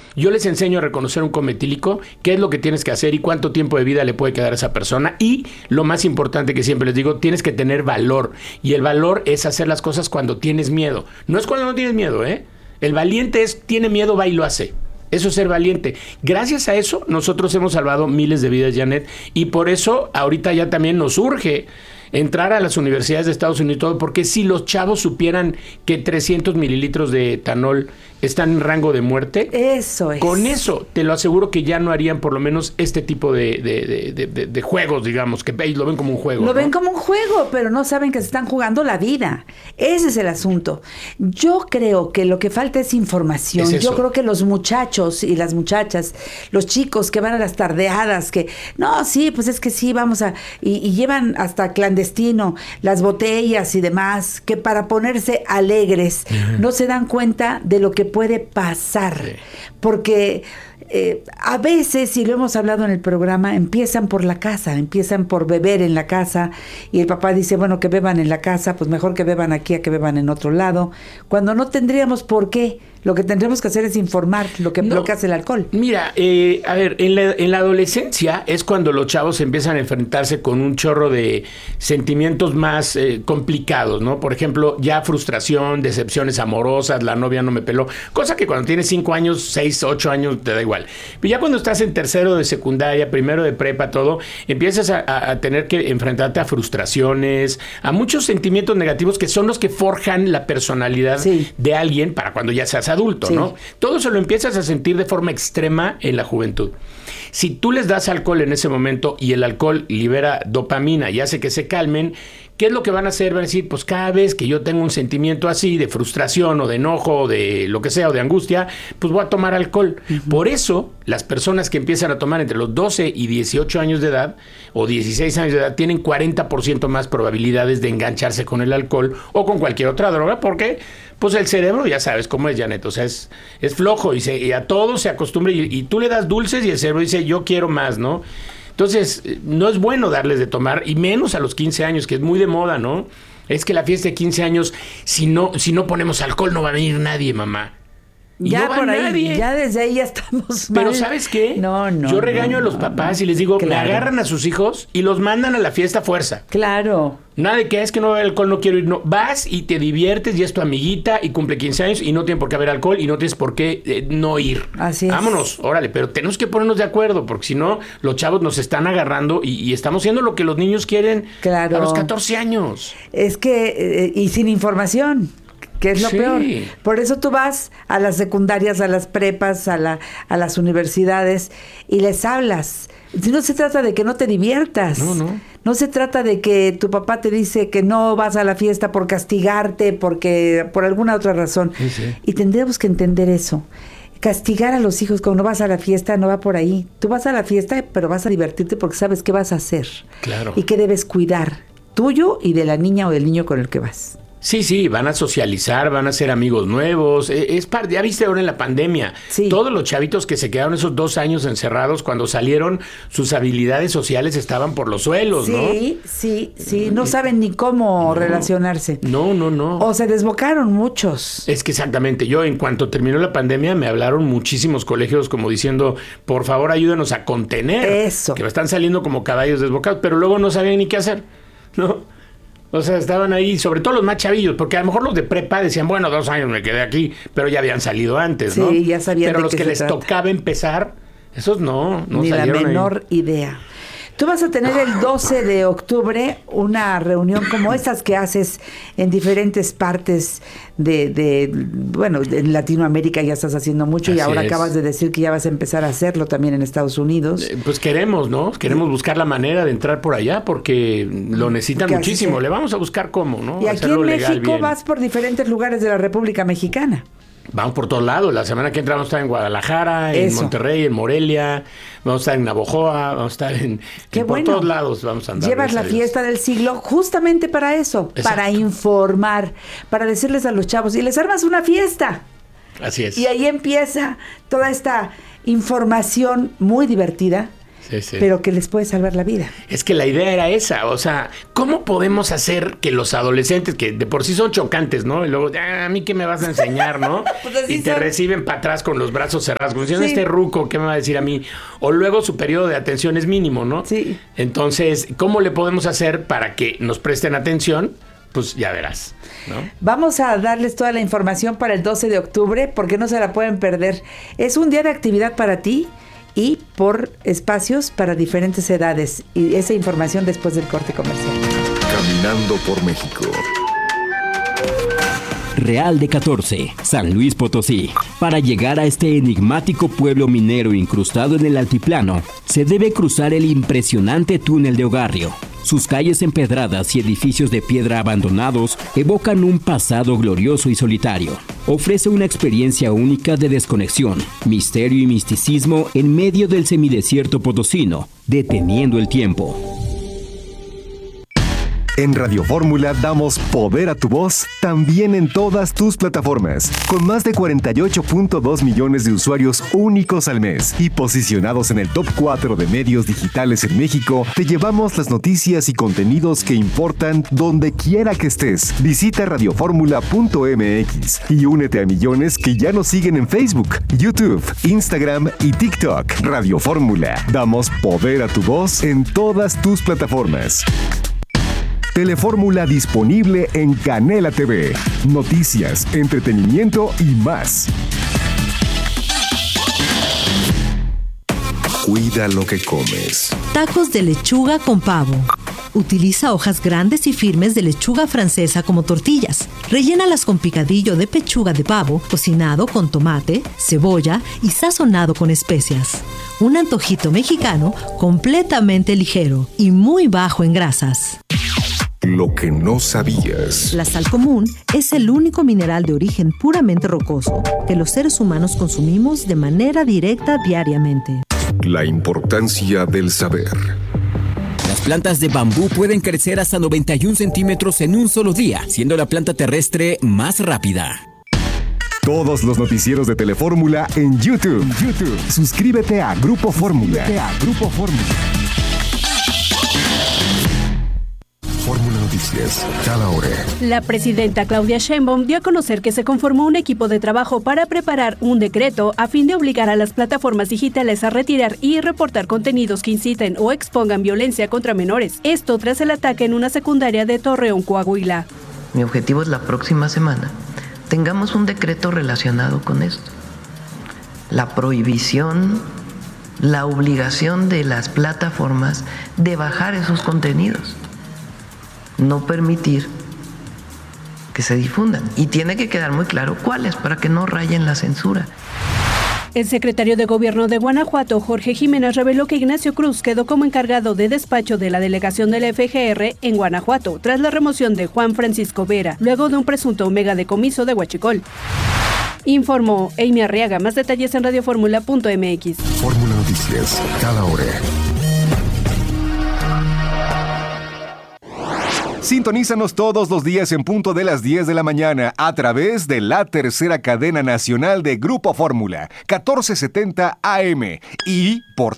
Yo les enseño a reconocer un cometílico, qué es lo que tienes que hacer y cuánto tiempo de vida le puede quedar a esa persona. Y lo más importante que siempre les digo, tienes que tener valor. Y el valor es hacer las cosas cuando tienes miedo. No es cuando no tienes miedo, ¿eh? El valiente tiene miedo, va y lo hace. Eso es ser valiente. Gracias a eso, nosotros hemos salvado miles de vidas, Janet. Y por eso, ahorita ya también nos urge entrar a las universidades de Estados Unidos y todo, porque si los chavos supieran que 300 mililitros de etanol están en rango de muerte, eso es. Con eso te lo aseguro que ya no harían por lo menos este tipo de juegos, digamos, que lo ven como un juego. Lo ven como un juego, pero no saben que se están jugando la vida. Ese es el asunto. Yo creo que lo que falta es información. Yo creo que los muchachos y las muchachas, los chicos que van a las tardeadas, que no, sí, pues es que sí, vamos a... Y llevan hasta clandestino las botellas y demás, que para ponerse alegres no se dan cuenta de lo que puede pasar, porque a veces, y lo hemos hablado en el programa, empiezan por la casa, empiezan por beber en la casa, y el papá dice, bueno, que beban en la casa, pues mejor que beban aquí a que beban en otro lado, cuando no tendríamos por qué. Lo que tendremos que hacer es informar lo que hace el alcohol. Mira, a ver, en la adolescencia es cuando los chavos empiezan a enfrentarse con un chorro de sentimientos más complicados, ¿no? Por ejemplo, ya frustración, decepciones amorosas, la novia no me peló, cosa que cuando tienes 5 años, 6, 8 años, te da igual. Pero ya cuando estás en tercero de secundaria, primero de prepa, todo, empiezas a tener que enfrentarte a frustraciones, a muchos sentimientos negativos que son los que forjan la personalidad de alguien para cuando ya seas adulto, ¿no? Todo eso lo empiezas a sentir de forma extrema en la juventud. Si tú les das alcohol en ese momento y el alcohol libera dopamina y hace que se calmen, ¿qué es lo que van a hacer? Van a decir, pues cada vez que yo tengo un sentimiento así de frustración o de enojo o de lo que sea o de angustia, pues voy a tomar alcohol. Por eso, las personas que empiezan a tomar entre los 12 y 18 años de edad o 16 años de edad tienen 40% más probabilidades de engancharse con el alcohol o con cualquier otra droga, porque pues el cerebro, ya sabes cómo es, Janet, o sea, es flojo y a todo se acostumbra y tú le das dulces y el cerebro dice, yo quiero más, ¿no? Entonces, no es bueno darles de tomar, y menos a los 15 años, que es muy de moda, ¿no? Es que la fiesta de 15 años, si no ponemos alcohol, no va a venir nadie, mamá. Y ya no por ahí, nadie. ya desde ahí ya estamos mal. Pero ¿sabes qué? No. Yo regaño a los papás y les digo, me agarran a sus hijos y los mandan a la fiesta a fuerza. Claro. Nada de que es que no va a haber alcohol, no quiero ir. No, vas y te diviertes y es tu amiguita y cumple 15 años y no tiene por qué haber alcohol y no tienes por qué no ir. Así es. Vámonos, órale, pero tenemos que ponernos de acuerdo porque si no, los chavos nos están agarrando y estamos haciendo lo que los niños quieren a los 14 años. Es que, y sin información, que es lo peor. Por eso tú vas a las secundarias, a las prepas, a las universidades y les hablas. No se trata de que no te diviertas. No se trata de que tu papá te dice que no vas a la fiesta por castigarte, por alguna otra razón. Y tendríamos que entender eso. Castigar a los hijos cuando vas a la fiesta no va por ahí. Tú vas a la fiesta, pero vas a divertirte porque sabes qué vas a hacer. Claro. Y qué debes cuidar, tuyo y de la niña o del niño con el que vas. Sí, van a socializar, van a hacer amigos nuevos. Ya viste ahora en la pandemia, todos los chavitos que se quedaron esos 2 años encerrados, cuando salieron, sus habilidades sociales estaban por los suelos, ¿no? Sí, no saben ni cómo relacionarse. No. O se desbocaron muchos. Es que exactamente, yo en cuanto terminó la pandemia me hablaron muchísimos colegios como diciendo, por favor ayúdanos a contener. Eso. Que me están saliendo como caballos desbocados, pero luego no sabían ni qué hacer, ¿no? O sea, estaban ahí, sobre todo los más chavillos, porque a lo mejor los de prepa decían, bueno, 2 años me quedé aquí, pero ya habían salido antes, ¿no? Sí, ya sabían. Pero los que les tocaba empezar, esos no ni la menor idea. Tú vas a tener el 12 de octubre una reunión como esas que haces en diferentes partes bueno, en Latinoamérica ya estás haciendo mucho. Así y ahora acabas de decir que ya vas a empezar a hacerlo también en Estados Unidos. Pues queremos, ¿no? Queremos buscar la manera de entrar por allá porque lo necesitan muchísimo. Le vamos a buscar cómo, ¿no? Y aquí en México vas por diferentes lugares de la República Mexicana. Vamos por todos lados. La semana que entra vamos a estar en Guadalajara, en Monterrey, en Morelia, vamos a estar en Navojoa, vamos a estar en por todos lados vamos a andar. Llevas la fiesta del siglo justamente para eso, para informar, para decirles a los chavos, y les armas una fiesta. Así es. Y ahí empieza toda esta información muy divertida pero que les puede salvar la vida. Es que la idea era esa, o sea, ¿cómo podemos hacer que los adolescentes, que de por sí son chocantes, ¿no? Y luego, a mí qué me vas a enseñar, ¿no? Pues y te reciben para atrás con los brazos cerrados, como diciendo, este ruco, ¿qué me va a decir a mí? O luego su periodo de atención es mínimo, ¿no? Sí. Entonces, ¿cómo le podemos hacer para que nos presten atención? Pues ya verás, ¿no? Vamos a darles toda la información para el 12 de octubre, porque no se la pueden perder. Es un día de actividad para ti y por espacios para diferentes edades. Y esa información después del corte comercial. Caminando por México. Real de 14, San Luis Potosí. Para llegar a este enigmático pueblo minero incrustado en el altiplano, se debe cruzar el impresionante túnel de Ogarrio. Sus calles empedradas y edificios de piedra abandonados evocan un pasado glorioso y solitario. Ofrece una experiencia única de desconexión, misterio y misticismo en medio del semidesierto potosino, deteniendo el tiempo. En Radio Fórmula damos poder a tu voz también en todas tus plataformas. Con más de 48.2 millones de usuarios únicos al mes y posicionados en el top 4 de medios digitales en México, te llevamos las noticias y contenidos que importan donde quiera que estés. Visita radioformula.mx y únete a millones que ya nos siguen en Facebook, YouTube, Instagram y TikTok. Radio Fórmula. Damos poder a tu voz en todas tus plataformas. Telefórmula disponible en Canela TV. Noticias, entretenimiento y más. Cuida lo que comes. Tacos de lechuga con pavo. Utiliza hojas grandes y firmes de lechuga francesa como tortillas. Rellénalas con picadillo de pechuga de pavo, cocinado con tomate, cebolla y sazonado con especias. Un antojito mexicano completamente ligero y muy bajo en grasas. Lo que no sabías. La sal común es el único mineral de origen puramente rocoso que los seres humanos consumimos de manera directa diariamente. La importancia del saber. Las plantas de bambú pueden crecer hasta 91 centímetros en un solo día, siendo la planta terrestre más rápida. Todos los noticieros de Telefórmula en YouTube. Suscríbete a Grupo Fórmula. Fórmula Noticias, cada hora. La presidenta Claudia Sheinbaum dio a conocer que se conformó un equipo de trabajo para preparar un decreto a fin de obligar a las plataformas digitales a retirar y reportar contenidos que inciten o expongan violencia contra menores. Esto tras el ataque en una secundaria de Torreón, Coahuila. Mi objetivo es la próxima semana tengamos un decreto relacionado con esto. La prohibición, la obligación de las plataformas de bajar esos contenidos. No permitir que se difundan. Y tiene que quedar muy claro cuáles para que no rayen la censura. El secretario de Gobierno de Guanajuato, Jorge Jiménez, reveló que Ignacio Cruz quedó como encargado de despacho de la delegación de la FGR en Guanajuato, tras la remoción de Juan Francisco Vera, luego de un presunto megadecomiso de huachicol. Informó Amy Arriaga. Más detalles en radioformula.mx. Fórmula Noticias, cada hora. Sintonízanos todos los días en punto de las 10 de la mañana a través de la tercera cadena nacional de Grupo Fórmula, 1470 AM y por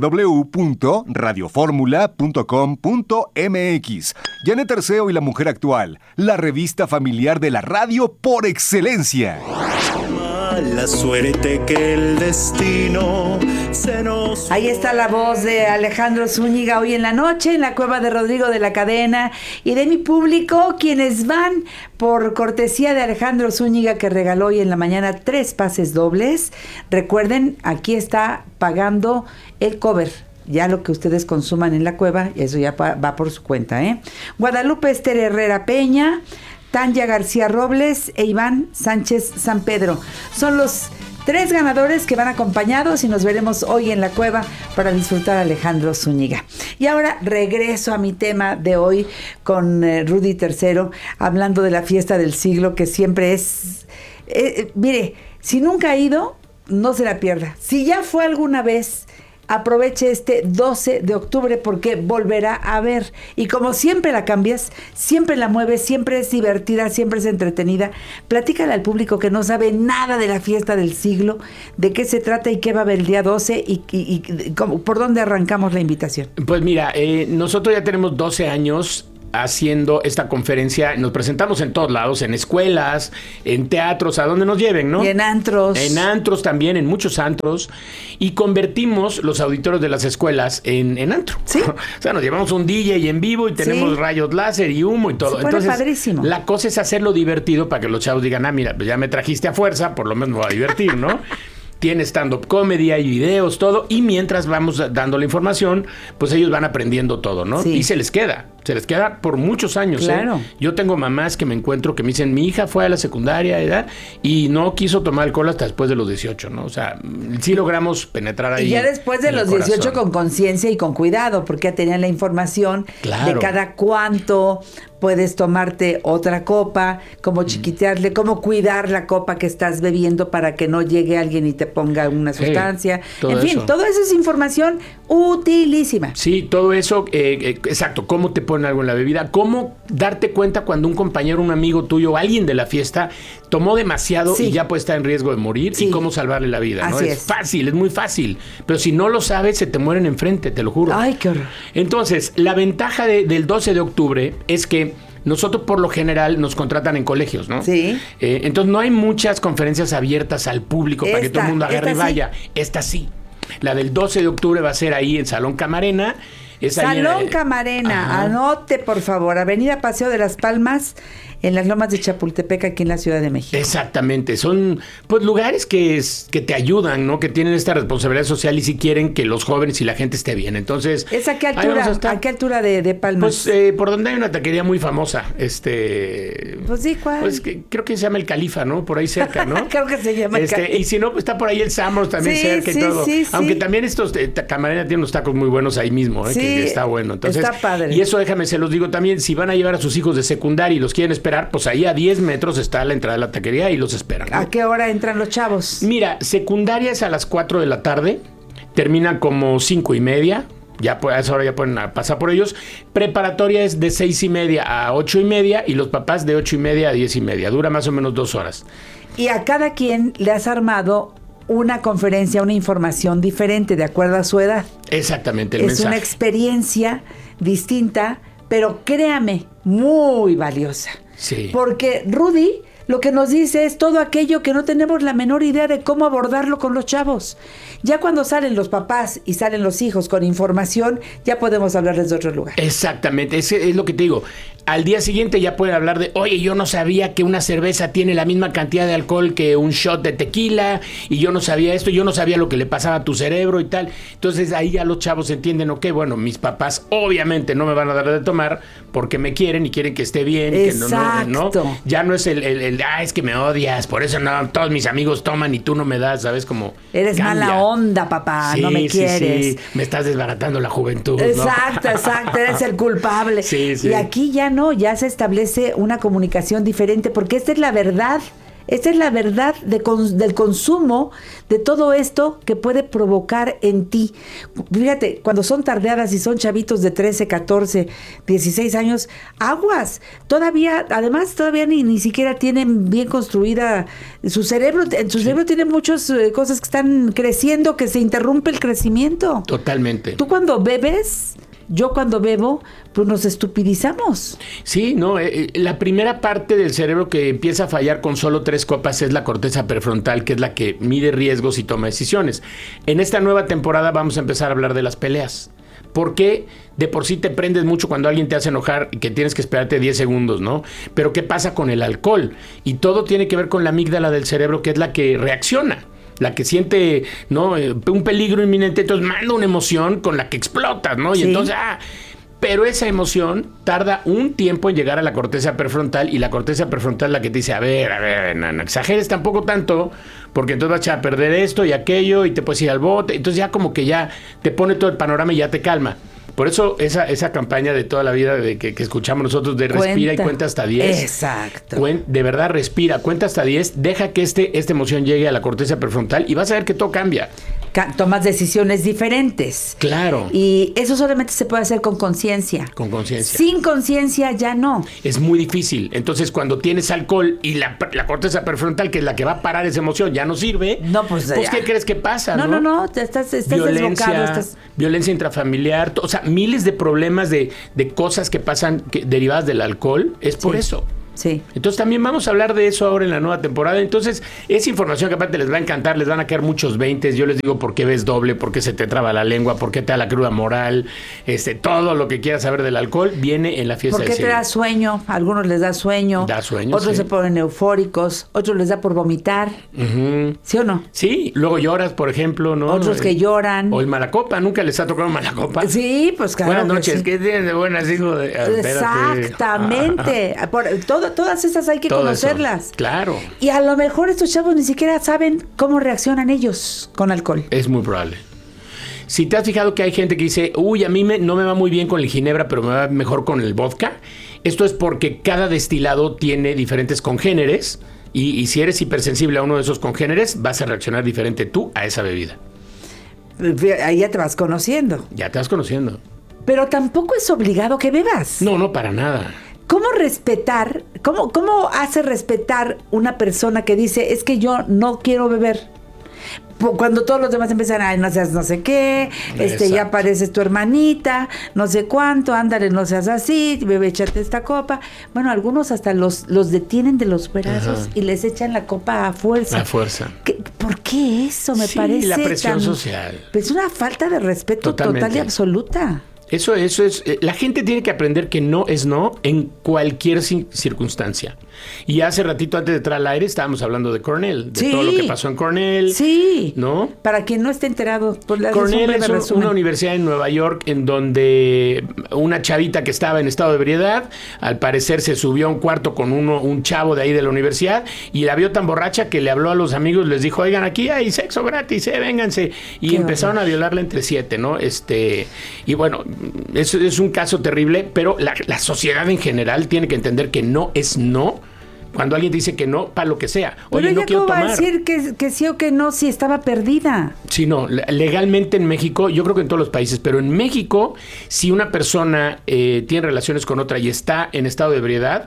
www.radioformula.com.mx. Janet Arceo y la Mujer Actual, la revista familiar de la radio por excelencia. La suerte que el destino se nos... Ahí está la voz de Alejandro Zúñiga hoy en la noche en la cueva de Rodrigo de la Cadena y de mi público, quienes van por cortesía de Alejandro Zúñiga, que regaló hoy en la mañana 3 pases dobles. Recuerden, aquí está pagando el cover. Ya lo que ustedes consuman en la cueva, eso ya va por su cuenta, ¿eh? Guadalupe Esther Herrera Peña, Tanya García Robles e Iván Sánchez San Pedro. Son los 3 ganadores que van acompañados y nos veremos hoy en la cueva para disfrutar a Alejandro Zúñiga. Y ahora regreso a mi tema de hoy con Rudy III, hablando de la fiesta del siglo, que siempre es... mire, si nunca ha ido, no se la pierda. Si ya fue alguna vez aproveche este 12 de octubre porque volverá a ver. Y como siempre la cambias, siempre la mueves, siempre es divertida, siempre es entretenida. Platícale al público que no sabe nada de la fiesta del siglo, de qué se trata y qué va a haber el día 12 y por dónde arrancamos la invitación. Pues mira, nosotros ya tenemos 12 años haciendo esta conferencia. Nos presentamos en todos lados, en escuelas, en teatros, a donde nos lleven, ¿no? Y en antros. En antros también, en muchos antros. Y convertimos los auditorios de las escuelas en antro. Sí. O sea, nos llevamos un DJ en vivo y tenemos rayos láser y humo y todo. Entonces, padrísimo. La cosa es hacerlo divertido para que los chavos digan, mira, pues ya me trajiste a fuerza, por lo menos me voy a divertir, ¿no? Tiene stand-up comedy, hay videos, todo. Y mientras vamos dando la información, pues ellos van aprendiendo todo, ¿no? Sí. Y se les queda por muchos años. Claro. Yo tengo mamás que me encuentro que me dicen, mi hija fue a la secundaria, ¿verdad? Y no quiso tomar alcohol hasta después de los 18, ¿no? O sea, sí logramos penetrar ahí. Y ya después de los 18 con conciencia y con cuidado, porque ya tenían la información de cada cuánto puedes tomarte otra copa, cómo chiquitearle, cómo cuidar la copa que estás bebiendo para que no llegue alguien y te ponga una sustancia. En fin, todo eso es información utilísima. Sí, todo eso, exacto, cómo te ponen algo en la bebida, cómo darte cuenta cuando un compañero, un amigo tuyo, alguien de la fiesta tomó demasiado y ya puede estar en riesgo de morir y cómo salvarle la vida, ¿no? Es fácil, es muy fácil, pero si no lo sabes, se te mueren enfrente, te lo juro. Ay, qué horror. Entonces, la ventaja del 12 de octubre es que nosotros por lo general nos contratan en colegios, ¿no? Sí. Entonces no hay muchas conferencias abiertas al público para que todo el mundo agarre y vaya. Esta sí. La del 12 de octubre va a ser ahí en Salón Camarena. Salón Camarena, anote por favor, Avenida Paseo de las Palmas, en las Lomas de Chapultepec, aquí en la Ciudad de México. Exactamente, son pues lugares que te ayudan, ¿no? Que tienen esta responsabilidad social y si quieren que los jóvenes y la gente esté bien. Entonces, ¿es a qué altura? ¿A qué altura de Palmas? Pues por donde hay una taquería muy famosa, Pues sí, ¿cuál? Pues creo que se llama El Califa, ¿no? Por ahí cerca, ¿no? Creo que se llama El Califa. Y si no, pues está por ahí el Samos también cerca y todo. Sí, aunque también estos Camarena tiene unos tacos muy buenos ahí mismo, que está bueno. Entonces, está padre. Y eso déjame, se los digo también, si van a llevar a sus hijos de secundaria y los quieren esperar, pues ahí a 10 metros está la entrada de la taquería y los esperan, ¿no? ¿A qué hora entran los chavos? Mira, secundaria es a las 4 de la tarde, terminan como 5:30, ya a esa hora ya pueden pasar por ellos. Preparatoria es de 6:30 a 8:30 y los papás de 8:30 a 10:30, dura más o menos 2 horas. Y a cada quien le has armado una conferencia, una información diferente de acuerdo a su edad. Exactamente, el mensaje. Es una experiencia distinta, pero créame, muy valiosa. Sí. Porque Rudy lo que nos dice es todo aquello que no tenemos la menor idea de cómo abordarlo con los chavos. Ya cuando salen los papás y salen los hijos con información, ya podemos hablarles de otro lugar. Exactamente, es lo que te digo. Al día siguiente ya pueden hablar de, oye, yo no sabía que una cerveza tiene la misma cantidad de alcohol que un shot de tequila, y yo no sabía esto, yo no sabía lo que le pasaba a tu cerebro y tal. Entonces ahí ya los chavos entienden, ok, bueno, mis papás obviamente no me van a dar de tomar porque me quieren y quieren que esté bien. Exacto. Que no, ya no es es que me odias, por eso no, todos mis amigos toman y tú no me das, ¿sabes? Como eres cambia. Mala onda, papá, sí, no me quieres. Sí, me estás desbaratando la juventud. Exacto, ¿no? exacto, eres el culpable. Sí. Y aquí ya no, ya se establece una comunicación diferente, porque esta es la verdad. Esta es la verdad del consumo de todo esto que puede provocar en ti. Fíjate, cuando son tardeadas y son chavitos de 13, 14, 16 años, aguas. Además, todavía ni siquiera tienen bien construida su cerebro. En su cerebro tienen muchas cosas que están creciendo, que se interrumpe el crecimiento. Totalmente. Tú cuando bebes... Yo cuando bebo, pues nos estupidizamos. Sí, no, la primera parte del cerebro que empieza a fallar con solo 3 copas es la corteza prefrontal, que es la que mide riesgos y toma decisiones. En esta nueva temporada vamos a empezar a hablar de las peleas. Porque de por sí te prendes mucho cuando alguien te hace enojar y que tienes que esperarte 10 segundos, ¿no? Pero ¿qué pasa con el alcohol? Y todo tiene que ver con la amígdala del cerebro, que es la que reacciona. La que siente, ¿no? Un peligro inminente, entonces manda una emoción con la que explotas, ¿no? Y entonces, pero esa emoción tarda un tiempo en llegar a la corteza prefrontal, y la corteza prefrontal es la que te dice, a ver, no exageres tampoco tanto, porque entonces vas a perder esto y aquello y te puedes ir al bote. Entonces ya como que ya te pone todo el panorama y ya te calma. Por eso esa campaña de toda la vida de que escuchamos nosotros de respira y cuenta hasta 10. Exacto. De verdad respira, cuenta hasta 10, deja que esta emoción llegue a la corteza prefrontal y vas a ver que todo cambia. tomas decisiones diferentes. Claro. Y eso solamente se puede hacer con conciencia. Con conciencia. Sin conciencia ya no. Es muy difícil. Entonces, cuando tienes alcohol y la corteza prefrontal, que es la que va a parar esa emoción, ya no sirve. No, pues ¿qué crees que pasa? No, estás desbocado. Violencia intrafamiliar, o sea, miles de problemas de cosas que pasan derivadas del alcohol, es por eso. Sí. Entonces también vamos a hablar de eso ahora en la nueva temporada. Entonces, esa información que aparte les va a encantar, les van a caer muchos 20. Yo les digo por qué ves doble, por qué se te traba la lengua, por qué te da la cruda moral, todo lo que quieras saber del alcohol viene en la fiesta del siglo. ¿Por qué te da sueño? A algunos les da sueño. Da sueño, otros se ponen eufóricos, otros les da por vomitar. Uh-huh. ¿Sí o no? Sí, luego lloras, por ejemplo, ¿no? Otros que lloran. O el malacopa, ¿nunca les ha tocado malacopa? Sí, pues claro. Buenas noches, sí. ¿Qué tienen de buenas, hijo de...? Exactamente. Todas esas hay que conocerlas. Eso. Claro. Y a lo mejor estos chavos ni siquiera saben cómo reaccionan ellos con alcohol. Es muy probable. Si te has fijado que hay gente que dice, uy, a mí no me va muy bien con el ginebra, pero me va mejor con el vodka, esto es porque cada destilado tiene diferentes congéneres y si eres hipersensible a uno de esos congéneres, vas a reaccionar diferente tú a esa bebida. Ahí ya te vas conociendo. Ya te vas conociendo. Pero tampoco es obligado que bebas. No, para nada. ¿Cómo respetar? ¿Cómo hace respetar una persona que dice, es que yo no quiero beber? Cuando todos los demás empiezan, ay, no seas no sé qué, ya pareces tu hermanita, no sé cuánto, ándale, no seas así, bebé, échate esta copa. Bueno, algunos hasta los detienen de los brazos y les echan la copa a fuerza. A fuerza. ¿Por qué eso? Me parece la presión social. Es una falta de respeto total y absoluta. Eso es. La gente tiene que aprender que no es no en cualquier circunstancia. Y hace ratito, antes de entrar al aire, estábamos hablando de Cornell, de todo lo que pasó en Cornell. Sí. ¿No? Para quien no esté enterado, Cornell es una universidad en Nueva York en donde una chavita que estaba en estado de ebriedad, al parecer se subió a un cuarto con un chavo de ahí de la universidad y la vio tan borracha que le habló a los amigos, les dijo, oigan, aquí hay sexo gratis, vénganse. Y empezaron a violarla entre 7, ¿no? Y bueno, eso es un caso terrible, pero la sociedad en general tiene que entender que no es no. Cuando alguien dice que no, para lo que sea. Oye, pero no quiero tomar. ¿cómo va a decir que sí o que no si estaba perdida? Sí, no. Legalmente en México, yo creo que en todos los países, pero en México, si una persona tiene relaciones con otra y está en estado de ebriedad,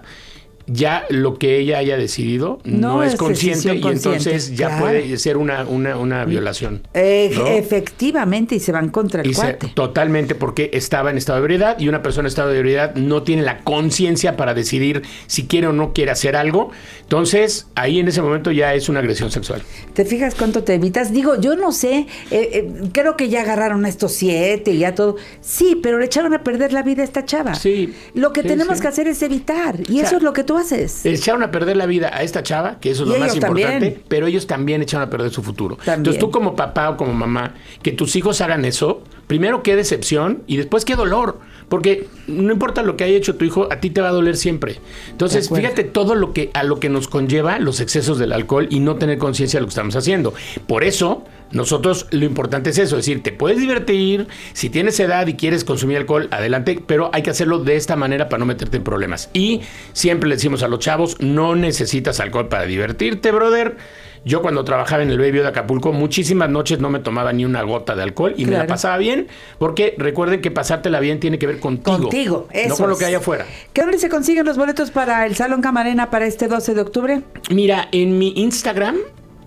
ya lo que ella haya decidido no es consciente y entonces ya puede ser una violación. ¿No? Efectivamente, y se van contra el cuate. Totalmente, porque estaba en estado de ebriedad y una persona en estado de ebriedad no tiene la conciencia para decidir si quiere o no quiere hacer algo. Entonces, ahí en ese momento ya es una agresión sexual. ¿Te fijas cuánto te evitas? Digo, yo no sé, creo que ya agarraron a estos 7 y ya todo. Sí, pero le echaron a perder la vida a esta chava. Sí. Lo que tenemos que hacer es evitar, y eso es lo que tú haces. Echaron a perder la vida a esta chava, que eso es lo más importante, pero ellos también echaron a perder su futuro. Entonces tú como papá o como mamá, que tus hijos hagan eso, primero qué decepción y después qué dolor, porque no importa lo que haya hecho tu hijo, a ti te va a doler siempre. Entonces fíjate todo a lo que nos conlleva los excesos del alcohol y no tener conciencia de lo que estamos haciendo. Por eso nosotros lo importante es eso, es decir, te puedes divertir, si tienes edad y quieres consumir alcohol, adelante, pero hay que hacerlo de esta manera para no meterte en problemas. Y siempre le decimos a los chavos, no necesitas alcohol para divertirte, brother. Yo cuando trabajaba en el Baby de Acapulco, muchísimas noches no me tomaba ni una gota de alcohol y me la pasaba bien, porque recuerden que pasártela bien tiene que ver contigo. Eso no con lo que hay afuera. ¿Qué hora se consiguen los boletos para el Salón Camarena para este 12 de octubre? Mira, en mi Instagram,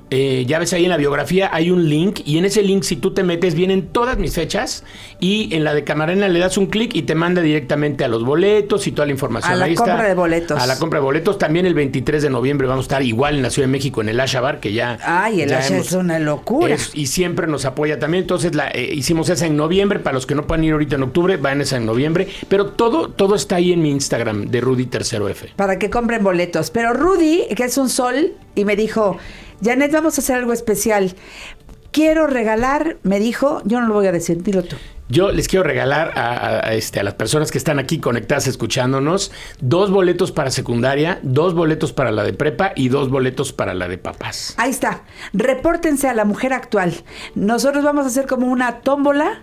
ya ves ahí en la biografía hay un link y en ese link si tú te metes vienen todas mis fechas y en la de Camarena le das un clic y te manda directamente a los boletos y toda la información. A la compra de boletos. A la compra de boletos. También el 23 de noviembre vamos a estar igual en la Ciudad de México en el Asha Bar, que ya... Ay, el Asha es una locura. Y siempre nos apoya también. Entonces hicimos esa en noviembre. Para los que no puedan ir ahorita en octubre, vayan esa en noviembre. Pero todo está ahí en mi Instagram de Rudy Tercero F. Para que compren boletos. Pero Rudy, que es un sol, y me dijo... Janet, vamos a hacer algo especial. Quiero regalar, me dijo, yo no lo voy a decir, dilo tú. Yo les quiero regalar a las personas que están aquí conectadas escuchándonos 2 boletos para secundaria, 2 boletos para la de prepa y 2 boletos para la de papás. Ahí está. Repórtense a La Mujer Actual. Nosotros vamos a hacer como una tómbola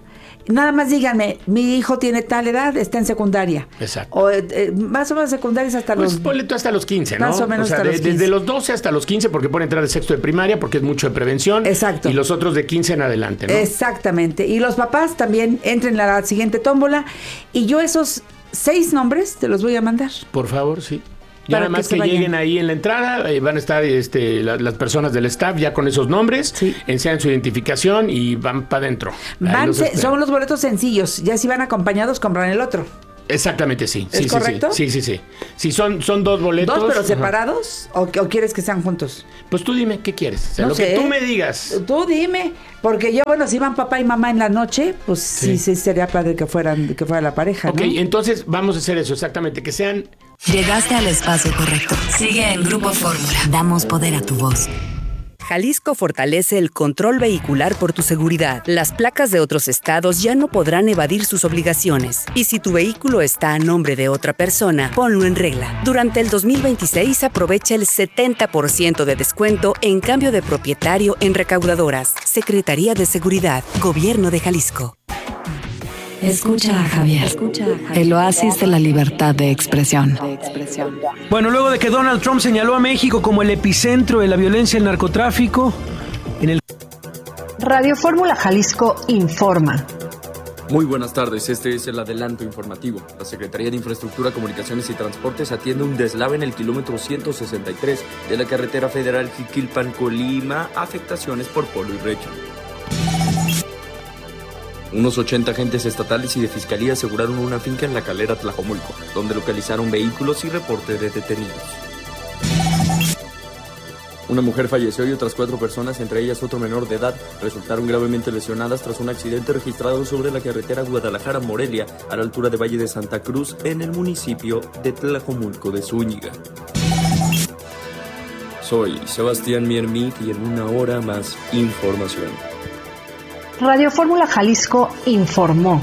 Nada más díganme, mi hijo tiene tal edad, está en secundaria. Exacto. O más o menos secundarias hasta pues ponle tú hasta los 15, ¿no? Más o menos hasta los 15. Desde los 12 hasta los 15, porque pueden entrar de sexto de primaria, porque es mucho de prevención. Exacto. Y los otros de 15 en adelante, ¿no? Exactamente. Y los papás también entren a la siguiente tómbola. Y yo esos 6 nombres te los voy a mandar. Por favor, sí. Ya nada más que lleguen ahí en la entrada, van a estar las personas del staff ya con esos nombres, enseñan su identificación y van para adentro. Son los boletos sencillos, ya si van acompañados compran el otro. Exactamente, sí. ¿Es correcto? Sí. Si son 2 boletos. ¿2 pero separados o quieres que sean juntos? Pues tú dime, ¿qué quieres? O sea, lo que tú me digas. Tú dime, porque yo, si van papá y mamá en la noche, pues sí sería padre que fuera la pareja, Ok, ¿no? Entonces vamos a hacer eso, exactamente, que sean... Llegaste al espacio correcto. Sigue en Grupo Fórmula. Damos poder a tu voz. Jalisco fortalece el control vehicular por tu seguridad. Las placas de otros estados ya no podrán evadir sus obligaciones. Y si tu vehículo está a nombre de otra persona, ponlo en regla. Durante el 2026 aprovecha el 70% de descuento en cambio de propietario en recaudadoras. Secretaría de Seguridad, Gobierno de Jalisco. Escucha a Javier. El oasis de la libertad de expresión. Bueno, luego de que Donald Trump señaló a México como el epicentro de la violencia y el narcotráfico, Radio Fórmula Jalisco informa. Muy buenas tardes, este es el adelanto informativo. La Secretaría de Infraestructura, Comunicaciones y Transportes atiende un deslave en el kilómetro 163 de la carretera federal Jiquilpan-Colima, afectaciones por polvo y recho. Unos 80 agentes estatales y de fiscalía aseguraron una finca en la Calera Tlajomulco, donde localizaron vehículos y reporte de detenidos. Una mujer falleció y otras 4 personas, entre ellas otro menor de edad, resultaron gravemente lesionadas tras un accidente registrado sobre la carretera Guadalajara-Morelia, a la altura de Valle de Santa Cruz, en el municipio de Tlajomulco de Zúñiga. Soy Sebastián Miermit y en una hora más información. Radio Fórmula Jalisco informó.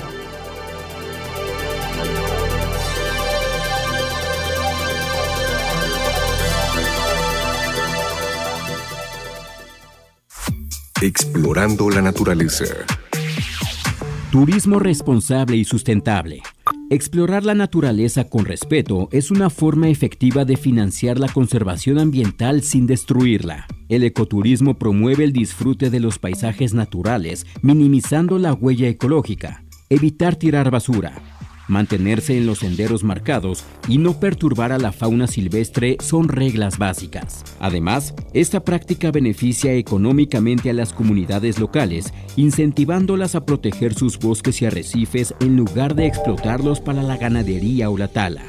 Explorando la naturaleza. Turismo responsable y sustentable. Explorar la naturaleza con respeto es una forma efectiva de financiar la conservación ambiental sin destruirla. El ecoturismo promueve el disfrute de los paisajes naturales, minimizando la huella ecológica, evitar tirar basura, mantenerse en los senderos marcados y no perturbar a la fauna silvestre son reglas básicas. Además, esta práctica beneficia económicamente a las comunidades locales, incentivándolas a proteger sus bosques y arrecifes en lugar de explotarlos para la ganadería o la tala.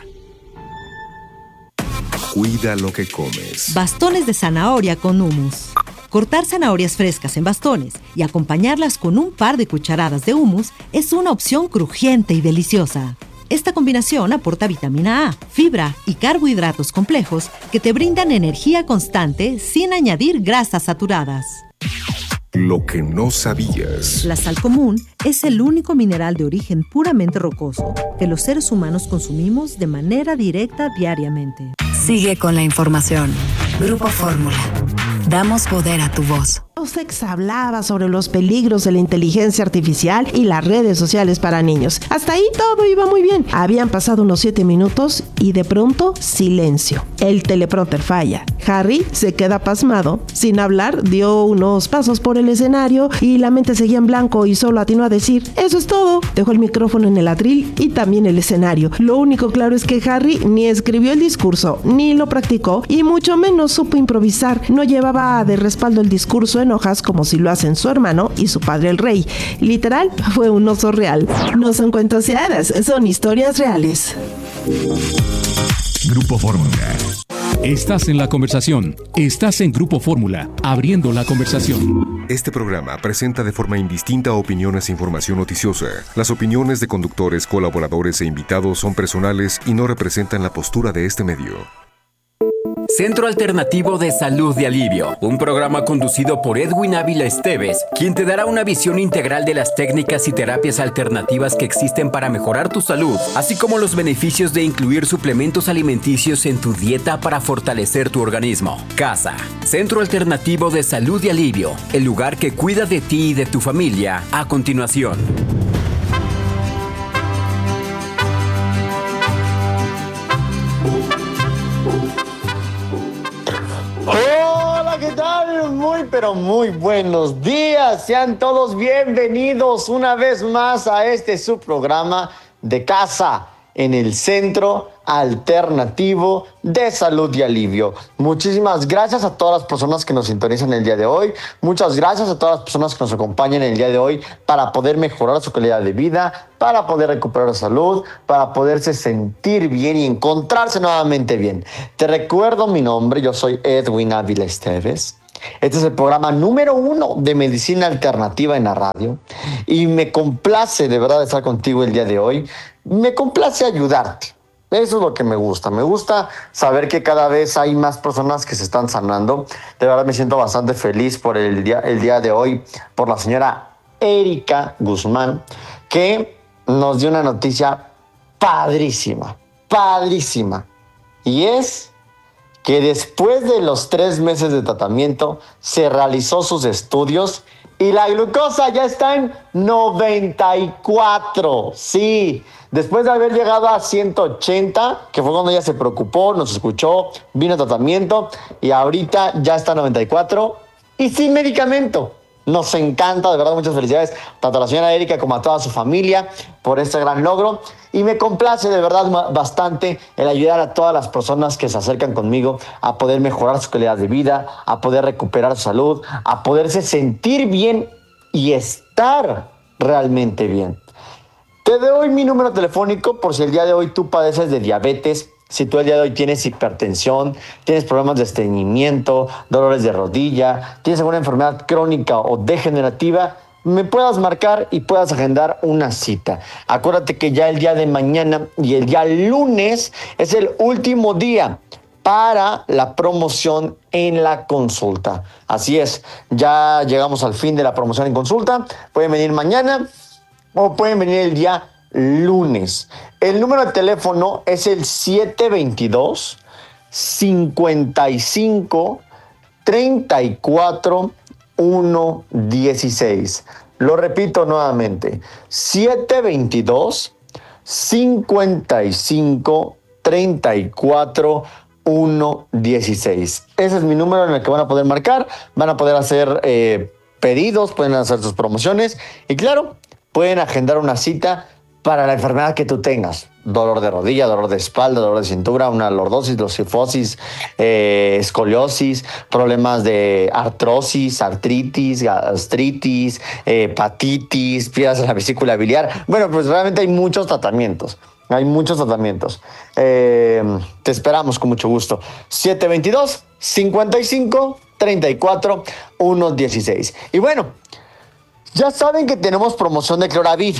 Cuida lo que comes. Bastones de zanahoria con hummus. Cortar zanahorias frescas en bastones y acompañarlas con un par de cucharadas de hummus es una opción crujiente y deliciosa. Esta combinación aporta vitamina A, fibra y carbohidratos complejos que te brindan energía constante sin añadir grasas saturadas. Lo que no sabías. La sal común es el único mineral de origen puramente rocoso que los seres humanos consumimos de manera directa diariamente. Sigue con la información. Grupo Fórmula. Damos poder a tu voz. Sex hablaba sobre los peligros de la inteligencia artificial y las redes sociales para niños. Hasta ahí todo iba muy bien. Habían pasado unos 7 minutos y de pronto silencio. El teleprompter falla. Harry se queda pasmado. Sin hablar, dio unos pasos por el escenario y la mente seguía en blanco y solo atinó a decir: eso es todo. Dejó el micrófono en el atril y también el escenario. Lo único claro es que Harry ni escribió el discurso, ni lo practicó y mucho menos supo improvisar. No llevaba de respaldo el discurso en hojas como si lo hacen su hermano y su padre el rey. Literal, fue un oso real. No son cuentos de hadas, son historias reales. Grupo Fórmula. Estás en la conversación. Estás en Grupo Fórmula, abriendo la conversación. Este programa presenta de forma indistinta opiniones e información noticiosa. Las opiniones de conductores, colaboradores e invitados son personales y no representan la postura de este medio. Centro Alternativo de Salud de Alivio, un programa conducido por Edwin Ávila Esteves, quien te dará una visión integral de las técnicas y terapias alternativas que existen para mejorar tu salud, así como los beneficios de incluir suplementos alimenticios en tu dieta para fortalecer tu organismo. CASA, Centro Alternativo de Salud de Alivio, el lugar que cuida de ti y de tu familia, a continuación. pero muy buenos días. Sean todos bienvenidos una vez más a este su programa de casa en el Centro Alternativo de Salud y Alivio. Muchísimas gracias a todas las personas que nos sintonizan el día de hoy. Muchas gracias a todas las personas que nos acompañan el día de hoy para poder mejorar su calidad de vida, para poder recuperar la salud, para poderse sentir bien y encontrarse nuevamente bien. Te recuerdo mi nombre, yo soy Edwin Ávila Esteves. Este es el programa número 1 de Medicina Alternativa en la radio y me complace de verdad estar contigo el día de hoy. Me complace ayudarte. Eso es lo que me gusta. Me gusta saber que cada vez hay más personas que se están sanando. De verdad me siento bastante feliz por el día de hoy, por la señora Erika Guzmán, que nos dio una noticia padrísima. Y es que después de los 3 meses de tratamiento se realizó sus estudios y la glucosa ya está en 94. Sí, después de haber llegado a 180, que fue cuando ella se preocupó, nos escuchó, vino a tratamiento y ahorita ya está en 94 y sin medicamento. Nos encanta, de verdad, muchas felicidades tanto a la señora Erika como a toda su familia por este gran logro. Y me complace de verdad bastante el ayudar a todas las personas que se acercan conmigo a poder mejorar su calidad de vida, a poder recuperar su salud, a poderse sentir bien y estar realmente bien. Te doy mi número telefónico por si el día de hoy tú padeces de diabetes, si tú el día de hoy tienes hipertensión, tienes problemas de estreñimiento, dolores de rodilla, tienes alguna enfermedad crónica o degenerativa, me puedas marcar y puedas agendar una cita. Acuérdate que ya el día de mañana y el día lunes es el último día para la promoción en la consulta. Así es, ya llegamos al fin de la promoción en consulta. Pueden venir mañana o pueden venir el día lunes. El número de teléfono es el 722 55 34 116. Lo repito nuevamente, 722 55 34 116. Ese es mi número en el que van a poder marcar, van a poder hacer pedidos, pueden hacer sus promociones y claro, pueden agendar una cita para la enfermedad que tú tengas. Dolor de rodilla, dolor de espalda, dolor de cintura, una lordosis, losifosis, escoliosis, problemas de artrosis, artritis, gastritis, hepatitis, piedras en la vesícula biliar. Bueno, pues realmente hay muchos tratamientos. Te esperamos con mucho gusto. 722 55 34 116. Y bueno, ya saben que tenemos promoción de Cloravir,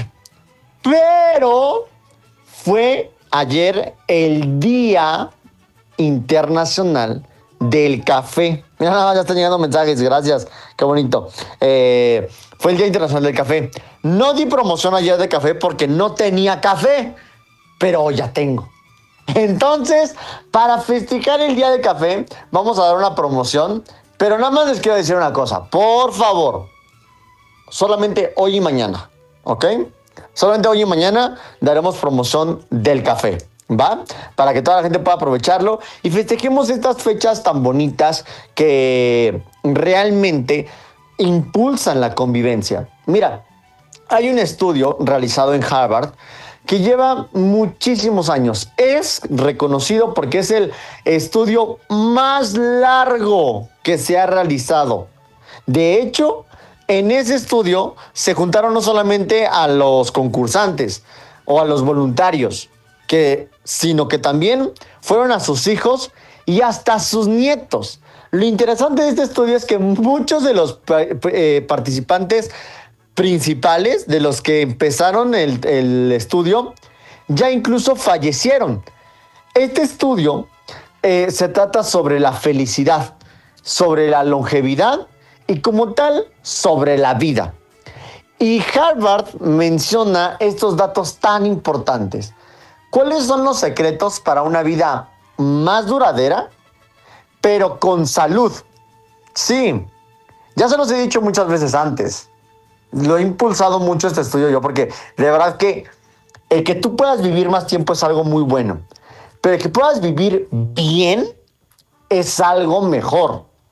pero fue ayer el Día Internacional del Café. Mira, nada más ya están llegando mensajes, gracias, qué bonito. Fue el Día Internacional del Café. No di promoción ayer de café porque no tenía café, pero hoy ya tengo. Entonces, para festejar el Día del Café, vamos a dar una promoción, pero nada más les quiero decir una cosa, por favor, solamente hoy y mañana, ¿ok? Solamente hoy y mañana daremos promoción del café, ¿va? Para que toda la gente pueda aprovecharlo y festejemos estas fechas tan bonitas que realmente impulsan la convivencia. Mira, hay un estudio realizado en Harvard que lleva muchísimos años. Es reconocido porque es el estudio más largo que se ha realizado. De hecho, en ese estudio se juntaron no solamente a los concursantes o a los voluntarios, sino que también fueron a sus hijos y hasta a sus nietos. Lo interesante de este estudio es que muchos de los participantes principales, de los que empezaron el estudio, ya incluso fallecieron. Este estudio se trata sobre la felicidad, sobre la longevidad y como tal, sobre la vida. Y Harvard menciona estos datos tan importantes. ¿Cuáles son los secretos para una vida más duradera, pero con salud? Sí, ya se los he dicho muchas veces antes. Lo he impulsado mucho este estudio yo, porque de verdad que el que tú puedas vivir más tiempo es algo muy bueno. Pero el que puedas vivir bien es algo mejor.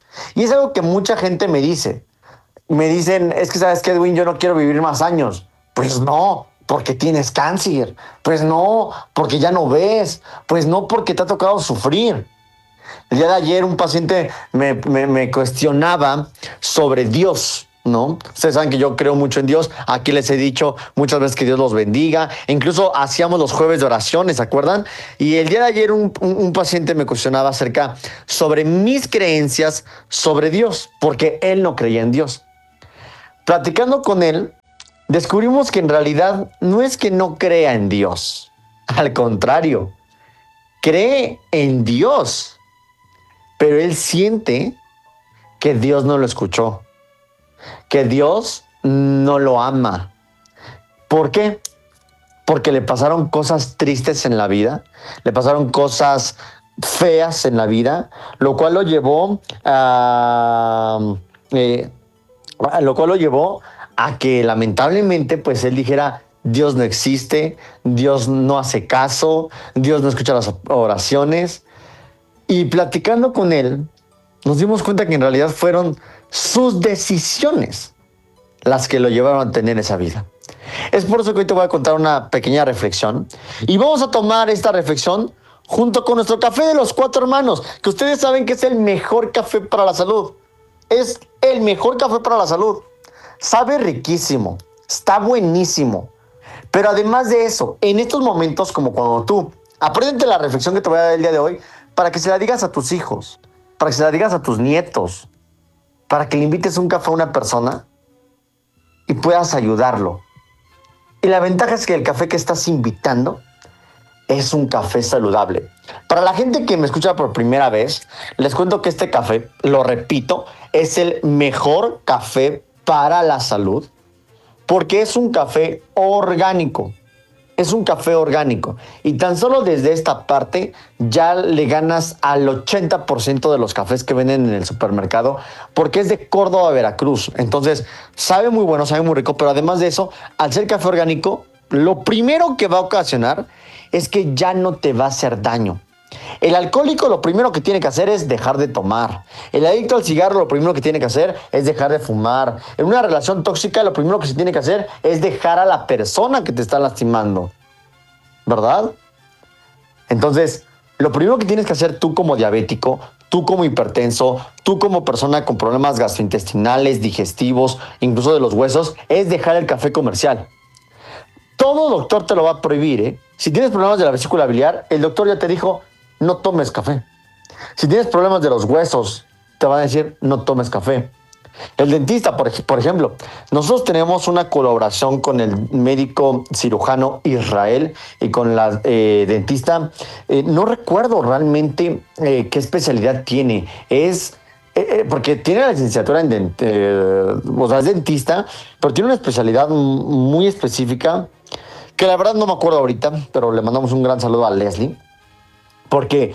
Y es algo que mucha gente me dice. Me dicen, es que ¿sabes qué, Edwin? Yo no quiero vivir más años. Pues no, porque tienes cáncer. Pues no, porque ya no ves. Pues no, porque te ha tocado sufrir. El día de ayer un paciente me cuestionaba sobre Dios, ¿no? Ustedes saben que yo creo mucho en Dios. Aquí les he dicho muchas veces que Dios los bendiga. E incluso hacíamos los jueves de oraciones, ¿se acuerdan? Y el día de ayer un paciente me cuestionaba acerca sobre mis creencias sobre Dios, porque él no creía en Dios. Platicando con él, descubrimos que en realidad no es que no crea en Dios. Al contrario, cree en Dios. Pero él siente que Dios no lo escuchó, que Dios no lo ama. ¿Por qué? Porque le pasaron cosas tristes en la vida, le pasaron cosas feas en la vida, lo cual lo llevó a que lamentablemente pues él dijera: Dios no existe, Dios no hace caso, Dios no escucha las oraciones. Y platicando con él, nos dimos cuenta que en realidad fueron sus decisiones las que lo llevaron a tener esa vida. Es por eso que hoy te voy a contar una pequeña reflexión. Y vamos a tomar esta reflexión junto con nuestro café de los 4 hermanos, que ustedes saben que es el mejor café para la salud. Es el mejor café para la salud. Sabe riquísimo, está buenísimo. Pero además de eso, en estos momentos como cuando tú, apréndete la reflexión que te voy a dar el día de hoy, para que se la digas a tus hijos, para que se la digas a tus nietos, para que le invites un café a una persona y puedas ayudarlo. Y la ventaja es que el café que estás invitando es un café saludable. Para la gente que me escucha por primera vez, les cuento que este café, lo repito, es el mejor café para la salud porque es un café orgánico. Es un café orgánico y tan solo desde esta parte ya le ganas al 80% de los cafés que venden en el supermercado porque es de Córdoba, Veracruz. Entonces sabe muy bueno, sabe muy rico, pero además de eso, al ser café orgánico, lo primero que va a ocasionar es que ya no te va a hacer daño. El alcohólico lo primero que tiene que hacer es dejar de tomar. El adicto al cigarro lo primero que tiene que hacer es dejar de fumar. En una relación tóxica lo primero que se tiene que hacer es dejar a la persona que te está lastimando. ¿Verdad? Entonces, lo primero que tienes que hacer tú como diabético, tú como hipertenso, tú como persona con problemas gastrointestinales, digestivos, incluso de los huesos, es dejar el café comercial. Todo doctor te lo va a prohibir, ¿eh? Si tienes problemas de la vesícula biliar, el doctor ya te dijo: no tomes café. Si tienes problemas de los huesos, te va a decir: no tomes café. El dentista, por ejemplo, nosotros tenemos una colaboración con el médico cirujano Israel y con la dentista. No recuerdo realmente qué especialidad tiene. Porque tiene la licenciatura en o sea, es dentista, pero tiene una especialidad muy específica que la verdad no me acuerdo ahorita, pero le mandamos un gran saludo a Leslie. Porque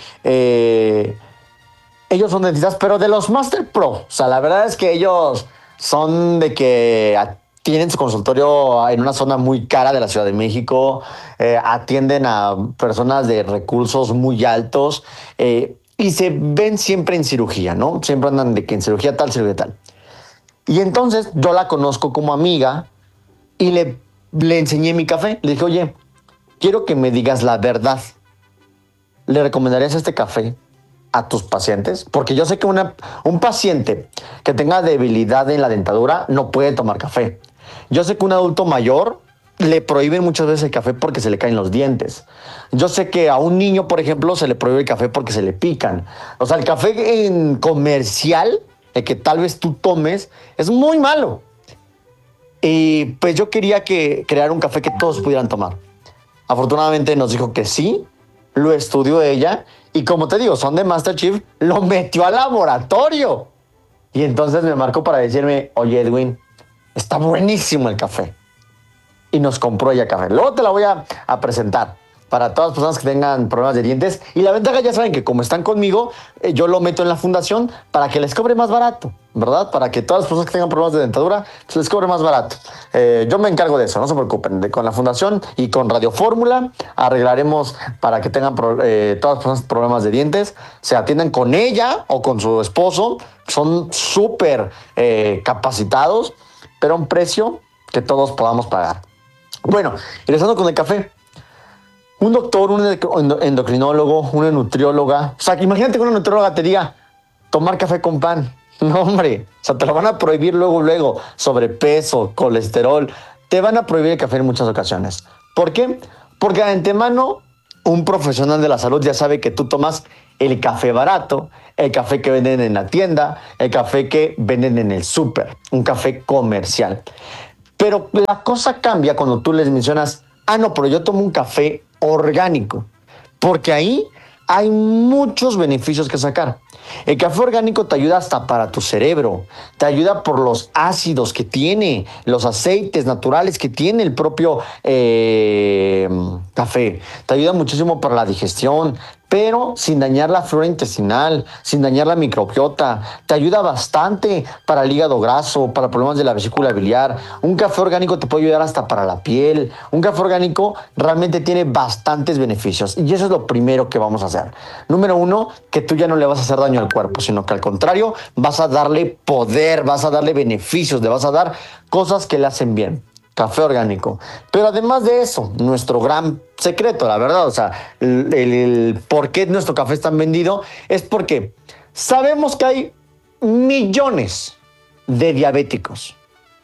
ellos son dentistas, pero de los Master Pro. O sea, la verdad es que ellos son de que tienen su consultorio en una zona muy cara de la Ciudad de México, atienden a personas de recursos muy altos y se ven siempre en cirugía, ¿no? Siempre andan de que en cirugía tal, cirugía tal. Y entonces yo la conozco como amiga y le enseñé mi café. Le dije: oye, quiero que me digas la verdad. ¿Le recomendarías este café a tus pacientes? Porque yo sé que un paciente que tenga debilidad en la dentadura no puede tomar café. Yo sé que un adulto mayor le prohíben muchas veces el café porque se le caen los dientes. Yo sé que a un niño, por ejemplo, se le prohíbe el café porque se le pican. O sea, el café en comercial, el que tal vez tú tomes, es muy malo. Y pues yo quería crear un café que todos pudieran tomar. Afortunadamente nos dijo que sí, lo estudió ella y como te digo, son de MasterChef, lo metió al laboratorio. Y entonces me marcó para decirme: oye, Edwin, está buenísimo el café. Y nos compró ella café. Luego te la voy a presentar para todas las personas que tengan problemas de dientes. Y la ventaja, ya saben que como están conmigo, yo lo meto en la fundación para que les cobre más barato, ¿verdad? Para que todas las personas que tengan problemas de dentadura, se les cobre más barato. Yo me encargo de eso, no se preocupen. Con la fundación y con Radio Fórmula arreglaremos para que tengan todas las personas problemas de dientes, se atiendan con ella o con su esposo. Son súper capacitados, pero a un precio que todos podamos pagar. Bueno, y regresando con el café. Un doctor, un endocrinólogo, una nutrióloga. O sea, imagínate que una nutrióloga te diga tomar café con pan. No, hombre. O sea, te lo van a prohibir luego. Sobrepeso, colesterol. Te van a prohibir el café en muchas ocasiones. ¿Por qué? Porque de antemano un profesional de la salud ya sabe que tú tomas el café barato, el café que venden en la tienda, el café que venden en el súper. Un café comercial. Pero la cosa cambia cuando tú les mencionas, no, pero yo tomo un café orgánico, porque ahí hay muchos beneficios que sacar. El café orgánico te ayuda hasta para tu cerebro, te ayuda por los ácidos que tiene, los aceites naturales que tiene el propio café, te ayuda muchísimo para la digestión, pero sin dañar la flora intestinal, sin dañar la microbiota. Te ayuda bastante para el hígado graso, para problemas de la vesícula biliar. Un café orgánico te puede ayudar hasta para la piel. Un café orgánico realmente tiene bastantes beneficios y eso es lo primero que vamos a hacer. Número 1, que tú ya no le vas a hacer daño al cuerpo, sino que al contrario vas a darle poder, vas a darle beneficios, le vas a dar cosas que le hacen bien. Café orgánico. Pero además de eso, nuestro gran secreto, la verdad, o sea, el por qué nuestro café es tan vendido es porque sabemos que hay millones de diabéticos.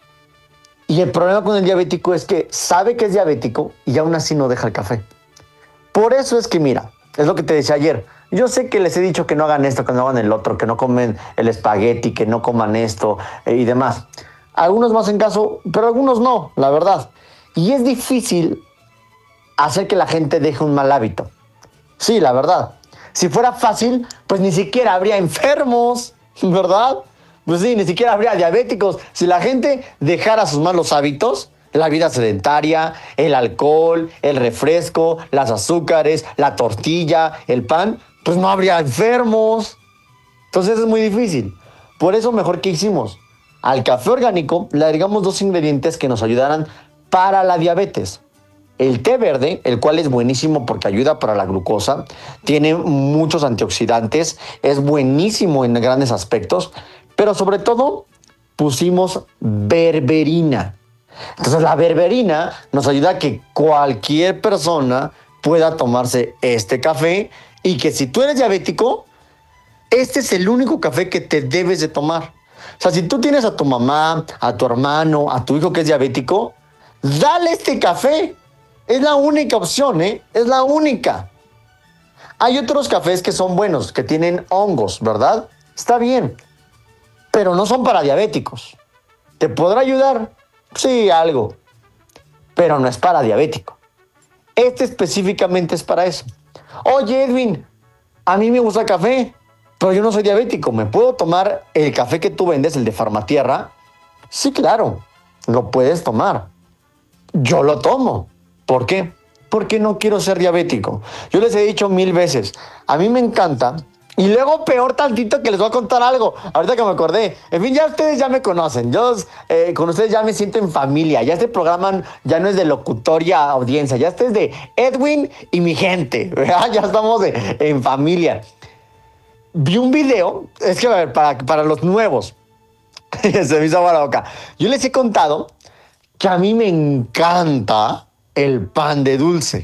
Y el problema con el diabético es que sabe que es diabético y aún así no deja el café. Por eso es que, mira, es lo que te decía ayer. Yo sé que les he dicho que no hagan esto, que no hagan el otro, que no comen el espagueti, que no coman esto y demás. Algunos me hacen caso, pero algunos no, la verdad. Y es difícil hacer que la gente deje un mal hábito. Sí, la verdad. Si fuera fácil, pues ni siquiera habría enfermos, ¿verdad? Pues sí, ni siquiera habría diabéticos. Si la gente dejara sus malos hábitos, la vida sedentaria, el alcohol, el refresco, las azúcares, la tortilla, el pan, pues no habría enfermos. Entonces es muy difícil. Por eso mejor que hicimos. Al café orgánico le agregamos 2 ingredientes que nos ayudarán para la diabetes. El té verde, el cual es buenísimo porque ayuda para la glucosa, tiene muchos antioxidantes, es buenísimo en grandes aspectos, pero sobre todo pusimos berberina. Entonces la berberina nos ayuda a que cualquier persona pueda tomarse este café y que si tú eres diabético, este es el único café que te debes de tomar. O sea, si tú tienes a tu mamá, a tu hermano, a tu hijo que es diabético, dale este café. Es la única opción, ¿eh? Es la única. Hay otros cafés que son buenos, que tienen hongos, ¿verdad? Está bien, pero no son para diabéticos. ¿Te podrá ayudar? Sí, algo, pero no es para diabético. Este específicamente es para eso. Oye, Edwin, a mí me gusta el café, pero yo no soy diabético. ¿Me puedo tomar el café que tú vendes, el de Farmatierra? Sí, claro, lo puedes tomar. Yo lo tomo. ¿Por qué? Porque no quiero ser diabético. Yo les he dicho 1000 veces, a mí me encanta. Y luego peor tantito que les voy a contar algo. Ahorita que me acordé. En fin, ya ustedes ya me conocen. Yo con ustedes ya me siento en familia. Ya este programa ya no es de locutoria a audiencia. Ya este es de Edwin y mi gente. ¿Verdad? Ya estamos en familia. Vi un video. Es que a ver, para los nuevos. Se me hizo agua la boca. Yo les he contado que a mí me encanta el pan de dulce.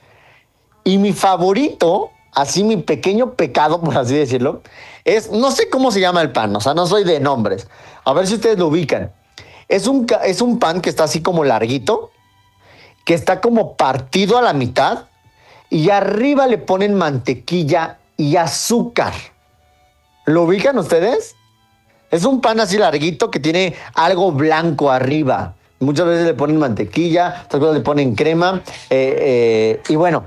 Y mi favorito, así mi pequeño pecado, por así decirlo, es, no sé cómo se llama el pan, o sea, no soy de nombres. A ver si ustedes lo ubican. Es un pan que está así como larguito, que está como partido a la mitad, y arriba le ponen mantequilla y azúcar. ¿Lo ubican ustedes? Es un pan así larguito que tiene algo blanco arriba. Muchas veces le ponen mantequilla, otras veces le ponen crema, y bueno,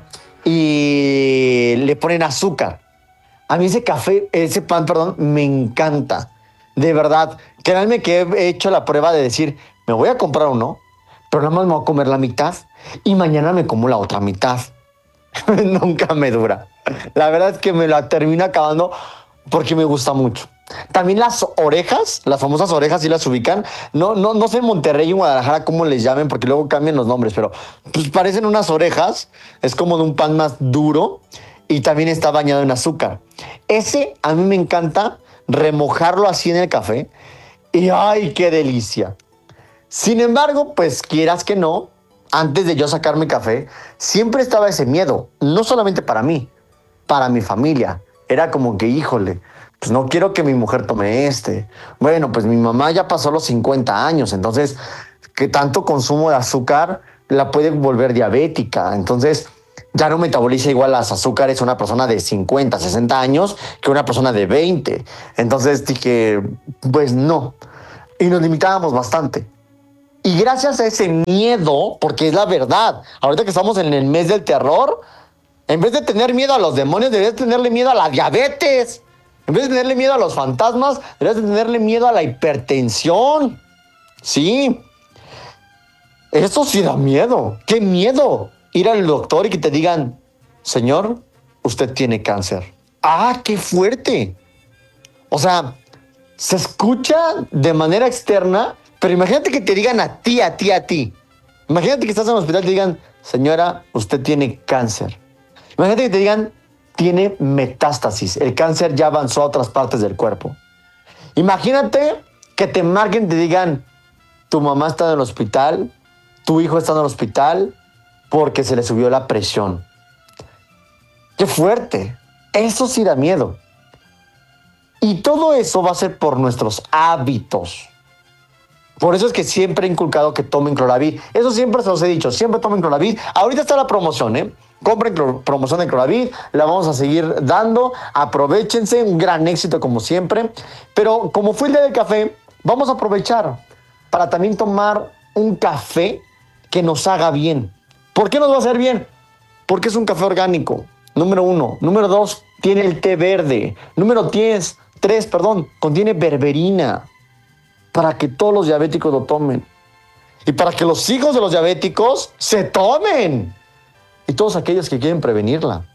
y le ponen azúcar. A mí ese pan, me encanta. De verdad, créanme que he hecho la prueba de decir, me voy a comprar uno, pero nada más me voy a comer la mitad y mañana me como la otra mitad. Nunca me dura. La verdad es que me la termino acabando porque me gusta mucho. También las orejas, las famosas orejas, ¿sí las ubican? No sé en Monterrey y en Guadalajara cómo les llamen, porque luego cambian los nombres, pero pues parecen unas orejas, es como de un pan más duro y también está bañado en azúcar. Ese a mí me encanta remojarlo así en el café y ¡ay, qué delicia! Sin embargo, pues quieras que no, antes de yo sacarme café, siempre estaba ese miedo, no solamente para mí, para mi familia. Era como que, híjole, pues no quiero que mi mujer tome este. Bueno, pues mi mamá ya pasó los 50 años, entonces, que tanto consumo de azúcar la puede volver diabética. Entonces, ya no metaboliza igual las azúcares una persona de 50, 60 años que una persona de 20. Entonces dije, pues no. Y nos limitábamos bastante. Y gracias a ese miedo, porque es la verdad, ahorita que estamos en el mes del terror, en vez de tener miedo a los demonios, deberías tenerle miedo a la diabetes. En vez de tenerle miedo a los fantasmas, deberías de tenerle miedo a la hipertensión. Sí. Eso sí da miedo. ¡Qué miedo! Ir al doctor y que te digan, señor, usted tiene cáncer. ¡Ah, qué fuerte! O sea, se escucha de manera externa, pero imagínate que te digan a ti. Imagínate que estás en el hospital y te digan, señora, usted tiene cáncer. Imagínate que te digan, tiene metástasis. El cáncer ya avanzó a otras partes del cuerpo. Imagínate que te marquen y te digan, tu mamá está en el hospital, tu hijo está en el hospital porque se le subió la presión. ¡Qué fuerte! Eso sí da miedo. Y todo eso va a ser por nuestros hábitos. Por eso es que siempre he inculcado que tomen Cloravit. Eso siempre se los he dicho, siempre tomen Cloravit. Ahorita está la promoción, ¿eh? Compren promoción de Cloravit, la vamos a seguir dando. Aprovéchense, un gran éxito como siempre. Pero como fue el día del café, vamos a aprovechar para también tomar un café que nos haga bien. ¿Por qué nos va a hacer bien? Porque es un café orgánico, número 1. Número 2, tiene el té verde. Número 3, contiene berberina. Para que todos los diabéticos lo tomen. Y para que los hijos de los diabéticos se tomen. Y todos aquellos que quieren prevenirla.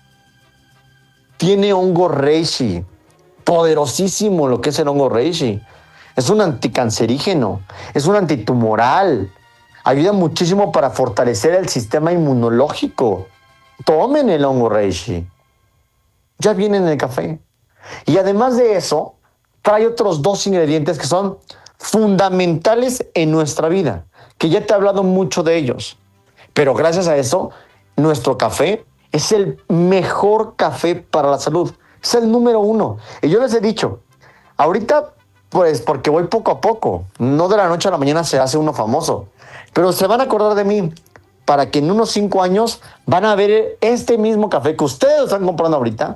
Tiene hongo reishi. Poderosísimo lo que es el hongo reishi. Es un anticancerígeno. Es un antitumoral. Ayuda muchísimo para fortalecer el sistema inmunológico. Tomen el hongo reishi. Ya viene en el café. Y además de eso, trae otros 2 ingredientes que son fundamentales en nuestra vida, que ya te he hablado mucho de ellos. Pero gracias a eso, nuestro café es el mejor café para la salud. Es el número 1. Y yo les he dicho, ahorita, pues porque voy poco a poco, no de la noche a la mañana se hace uno famoso, pero se van a acordar de mí para que en unos 5 años van a ver este mismo café que ustedes están comprando ahorita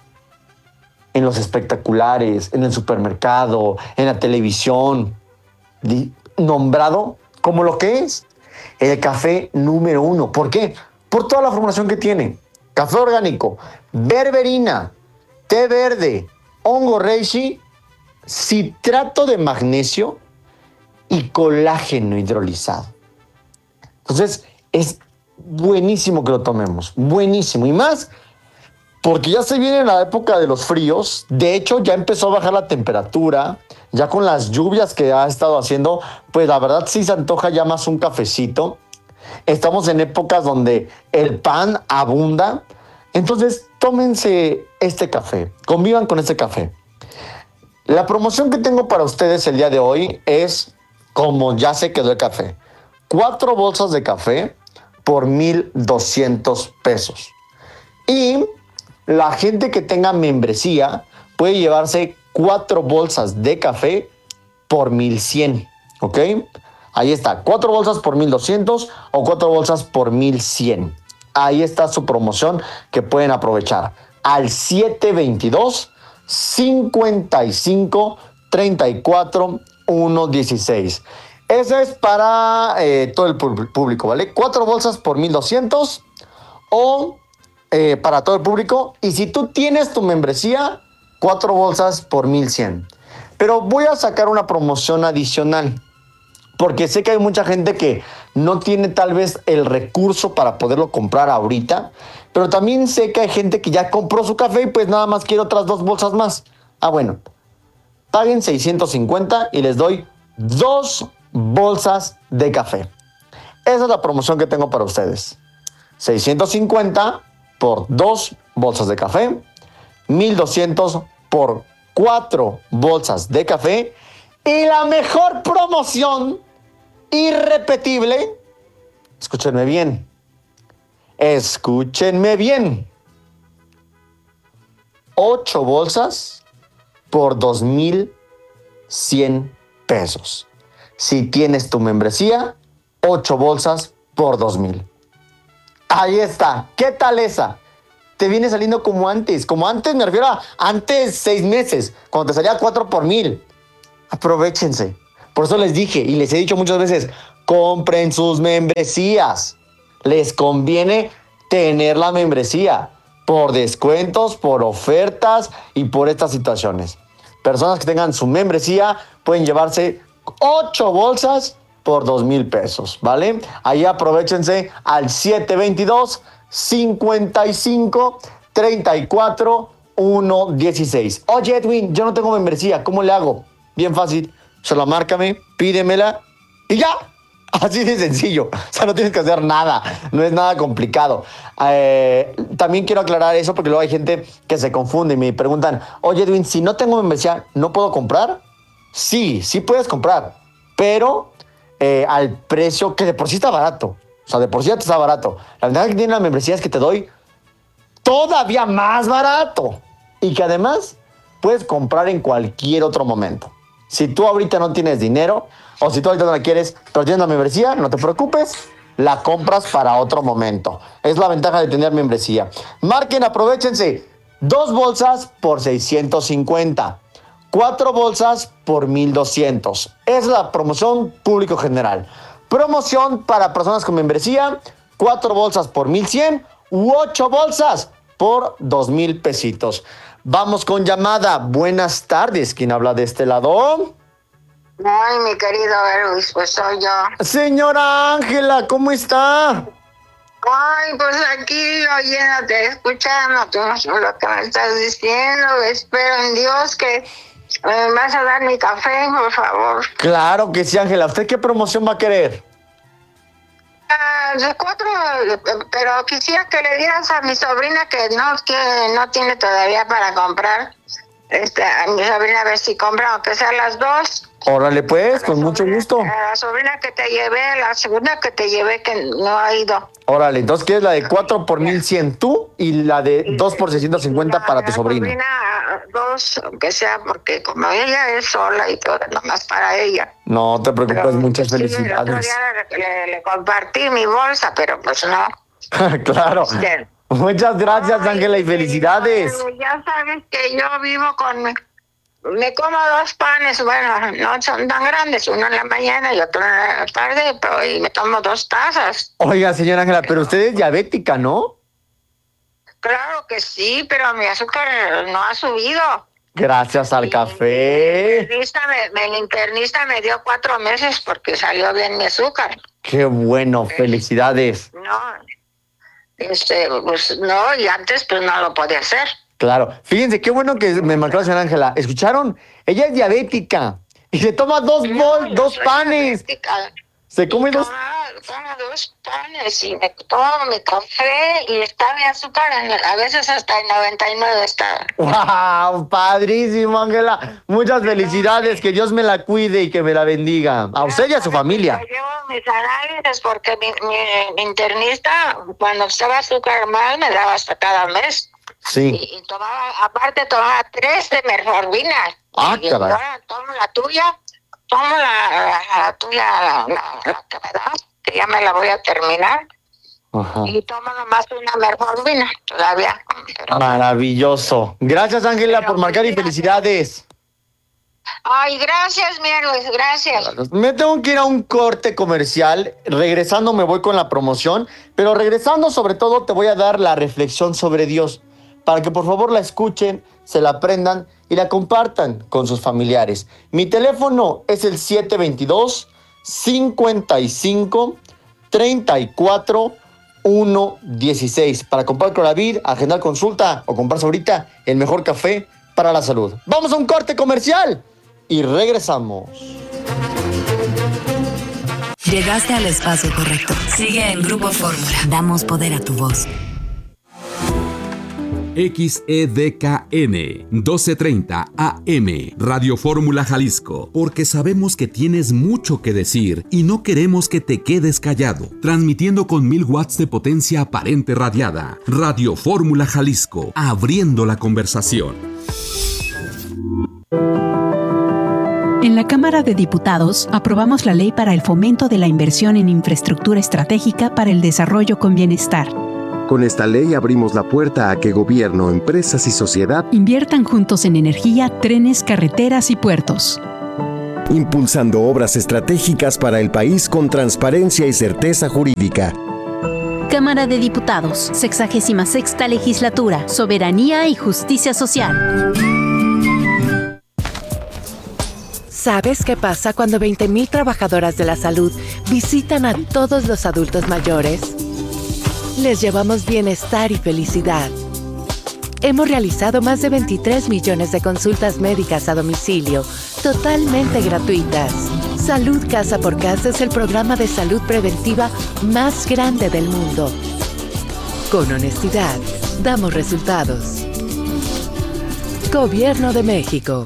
en los espectaculares, en el supermercado, en la televisión, nombrado como lo que es el café número 1. ¿Por qué? Por toda la formulación que tiene. Café orgánico, berberina, té verde, hongo reishi, citrato de magnesio y colágeno hidrolizado. Entonces, es buenísimo que lo tomemos. Buenísimo. Y más porque ya se viene la época de los fríos. De hecho, ya empezó a bajar la temperatura. Ya con las lluvias que ha estado haciendo, pues la verdad sí se antoja ya más un cafecito. Estamos en épocas donde el pan abunda. Entonces, tómense este café. Convivan con este café. La promoción que tengo para ustedes el día de hoy es, como ya se quedó el café, 4 bolsas de café por 1,200 pesos. Y la gente que tenga membresía puede llevarse 4 bolsas de café por 1,100, ¿ok? Ahí está, 4 bolsas por 1,200 o 4 bolsas por 1,100. Ahí está su promoción que pueden aprovechar. Al 722-55-34-116. Ese es para todo el público, ¿vale? 4 bolsas por 1,200 o para todo el público. Y si tú tienes tu membresía, 4 bolsas por 1,100. Pero voy a sacar una promoción adicional, porque sé que hay mucha gente que no tiene tal vez el recurso para poderlo comprar ahorita, pero también sé que hay gente que ya compró su café y pues nada más quiere otras 2 bolsas más. Ah, bueno, Paguen 650 y les doy 2 bolsas de café. Esa es la promoción que tengo para ustedes. 650 por 2 bolsas de café. 1200 por 4 bolsas de café. Y la mejor promoción, irrepetible, escúchenme bien. 8 bolsas por 2,100 pesos. Si tienes tu membresía, 8 bolsas por 2,000. Ahí está. ¿Qué tal esa? Te viene saliendo como antes. Como antes me refiero a antes 6 meses, cuando te salía 4 por 1,000. Aprovéchense. Por eso les dije y les he dicho muchas veces, compren sus membresías. Les conviene tener la membresía por descuentos, por ofertas y por estas situaciones. Personas que tengan su membresía pueden llevarse 8 bolsas por 2,000 pesos, ¿vale? Ahí aprovéchense al 722-55-34-116. Oye, Edwin, yo no tengo membresía, ¿cómo le hago? Bien fácil, solo márcame, pídemela y ya. Así de sencillo, o sea, no tienes que hacer nada, no es nada complicado. También quiero aclarar eso porque luego hay gente que se confunde y me preguntan, oye, Edwin, si no tengo membresía, ¿no puedo comprar? Sí puedes comprar, pero al precio que de por sí está barato. O sea, de por sí ya te está barato. La ventaja que tiene la membresía es que te doy todavía más barato y que además puedes comprar en cualquier otro momento. Si tú ahorita no tienes dinero o si tú ahorita no la quieres, pero tienes la membresía, no te preocupes, la compras para otro momento. Es la ventaja de tener membresía. Marquen, aprovéchense. 2 bolsas por 650. 4 bolsas por 1,200. Es la promoción público general. Promoción para personas con membresía. 4 bolsas por 1,100 u 8 bolsas por 2,000 pesitos. Vamos con llamada. Buenas tardes. ¿Quién habla de este lado? Ay, mi querido Luis, pues soy yo. Señora Ángela, ¿cómo está? Ay, pues aquí oyéndote, escuchándote lo que me estás diciendo. Espero en Dios que me vas a dar mi café, por favor. Claro que sí, Ángela. ¿Usted qué promoción va a querer? De 4, pero quisiera que le dieras a mi sobrina que no tiene todavía para comprar. A mi sobrina a ver si compra, aunque sean las 2. Órale pues, con mucho gusto. La sobrina que te llevé, la segunda que te llevé que no ha ido. Órale, entonces quieres la de 4 por 1,100 tú y la de 2 por 650 para tu sobrina. Sobrina 2, aunque sea, porque como ella es sola y todo, nomás para ella. No te preocupes, pero, muchas felicidades. El otro día le compartí mi bolsa, pero pues no. Claro. Muchas gracias, Ángela, y felicidades. Ya sabes que yo vivo me como 2 panes, bueno, no son tan grandes, uno en la mañana y otro en la tarde, y me tomo 2 tazas. Oiga, señora Ángela, pero usted es diabética, ¿no? Claro que sí, pero mi azúcar no ha subido. Gracias al café. El internista me dio 4 meses porque salió bien mi azúcar. Qué bueno, felicidades. Pues no, y antes pues no lo podía hacer. Claro, fíjense, qué bueno que me marcó la señora Ángela. ¿Escucharon? Ella es diabética y se toma 2 panes. Diabética. Se come 2. Toma 2 panes y me tomo mi café y está mi azúcar, a veces hasta en 99 está. ¡Wow! Padrísimo, Ángela. Muchas felicidades, que Dios me la cuide y que me la bendiga. A usted y a su familia. Yo llevo mis análisis porque mi internista, cuando estaba azúcar mal, me daba hasta cada mes. Sí. Y tomaba 3 de metformina. Caray. Ahora tomo la tuya. Tomo la tuya, la que me das, que ya me la voy a terminar. Ajá. Y tomo nomás una metformina todavía. Maravilloso. Gracias, Ángela, por marcar y felicidades. Ay, gracias, mi Luis, gracias. Me tengo que ir a un corte comercial. Regresando me voy con la promoción, pero regresando sobre todo te voy a dar la reflexión sobre Dios, para que por favor la escuchen, se la aprendan y la compartan con sus familiares. Mi teléfono es el 722-55-34-116 para comprar Cloravir, agendar consulta o comprarse ahorita el mejor café para la salud. ¡Vamos a un corte comercial! y regresamos. Llegaste al espacio correcto. Sigue en Grupo Fórmula. Damos poder a tu voz. XEDKN 1230 AM Radio Fórmula Jalisco, porque sabemos que tienes mucho que decir y no queremos que te quedes callado. Transmitiendo con 1000 watts de potencia aparente radiada. Radio Fórmula Jalisco, abriendo la conversación. En la Cámara de Diputados aprobamos la Ley para el Fomento de la Inversión en Infraestructura Estratégica para el Desarrollo con Bienestar. Con esta ley abrimos la puerta a que gobierno, empresas y sociedad inviertan juntos en energía, trenes, carreteras y puertos. Impulsando obras estratégicas para el país con transparencia y certeza jurídica. Cámara de Diputados, 66ª Legislatura, Soberanía y Justicia Social. ¿Sabes qué pasa cuando 20,000 trabajadoras de la salud visitan a todos los adultos mayores? Les llevamos bienestar y felicidad. Hemos realizado más de 23 millones de consultas médicas a domicilio, totalmente gratuitas. Salud Casa por Casa es el programa de salud preventiva más grande del mundo. Con honestidad, damos resultados. Gobierno de México.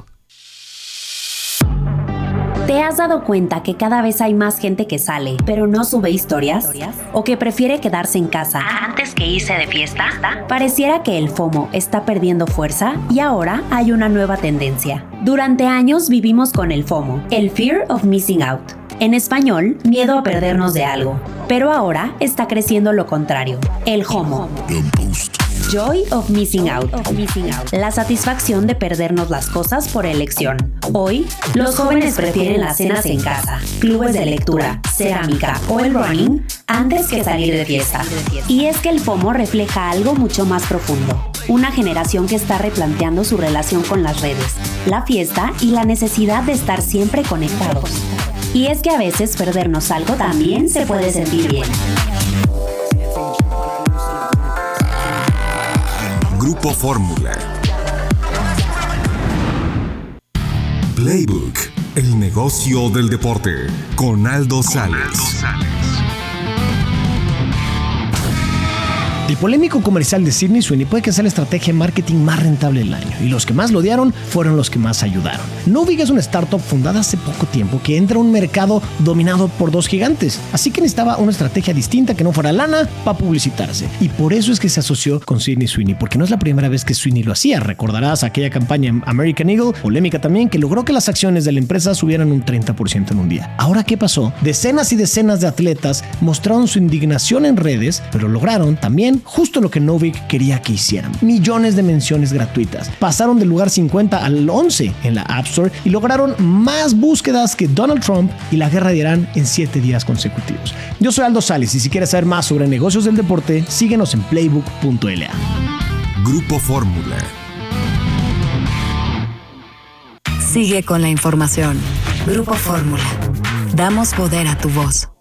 ¿Te has dado cuenta que cada vez hay más gente que sale, pero no sube historias? ¿O que prefiere quedarse en casa antes que irse de fiesta? Pareciera que el FOMO está perdiendo fuerza y ahora hay una nueva tendencia. Durante años vivimos con el FOMO, el Fear of Missing Out. En español, miedo a perdernos de algo. Pero ahora está creciendo lo contrario, el JOMO. Joy of Missing Out. La satisfacción de perdernos las cosas por elección. Hoy, los jóvenes prefieren las cenas en casa, clubes de lectura, cerámica o el running antes que salir de fiesta. Y es que el FOMO refleja algo mucho más profundo. Una generación que está replanteando su relación con las redes, la fiesta y la necesidad de estar siempre conectados. Y es que a veces perdernos algo también se puede sentir bien. Grupo Fórmula. Playbook, el negocio del deporte, con Aldo Sales. El polémico comercial de Sydney Sweeney puede que sea la estrategia de marketing más rentable del año, y los que más lo odiaron fueron los que más ayudaron. Novig es una startup fundada hace poco tiempo que entra a un mercado dominado por dos gigantes, así que necesitaba una estrategia distinta que no fuera lana para publicitarse, y por eso es que se asoció con Sydney Sweeney, porque no es la primera vez que Sweeney lo hacía. Recordarás aquella campaña en American Eagle, polémica también, que logró que las acciones de la empresa subieran un 30% en un día. Ahora, ¿qué pasó? Decenas y decenas de atletas mostraron su indignación en redes, pero lograron también justo lo que Novik quería que hicieran: millones de menciones gratuitas. Pasaron del lugar 50 al 11 en la App Store y lograron más búsquedas que Donald Trump y la guerra de Irán en 7 días consecutivos. Yo soy Aldo Sales, y si quieres saber más sobre negocios del deporte, síguenos en playbook.la. Grupo Fórmula. Sigue con la información. Grupo Fórmula. Damos poder a tu voz.